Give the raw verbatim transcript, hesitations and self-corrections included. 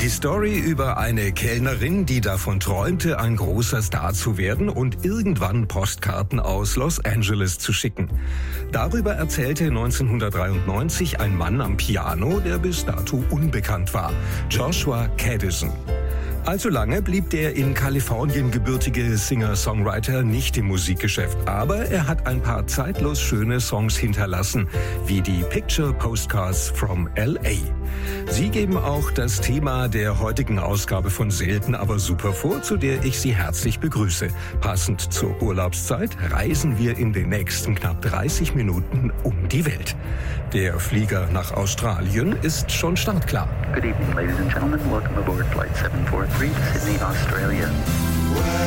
Die Story über eine Kellnerin, die davon träumte, ein großer Star zu werden und irgendwann Postkarten aus Los Angeles zu schicken. Darüber erzählte neunzehnhundertdreiundneunzig ein Mann am Piano, der bis dato unbekannt war, Joshua Kadison. Allzu lange blieb der in Kalifornien gebürtige Singer-Songwriter nicht im Musikgeschäft, aber er hat ein paar zeitlos schöne Songs hinterlassen, wie die Picture Postcards from L A. Sie geben auch das Thema der heutigen Ausgabe von Selten, aber super vor, zu der ich Sie herzlich begrüße. Passend zur Urlaubszeit reisen wir in den nächsten knapp dreißig Minuten um die Welt. Der Flieger nach Australien ist schon startklar. Good evening, ladies and gentlemen. Welcome aboard Flight seven four three to Sydney, Australia.